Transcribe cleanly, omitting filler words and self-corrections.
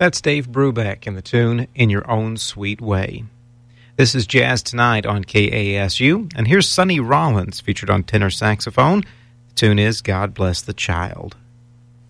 That's Dave Brubeck and the tune In Your Own Sweet Way. This is Jazz Tonight on KASU, and here's Sonny Rollins featured on tenor saxophone. The tune is God Bless the Child.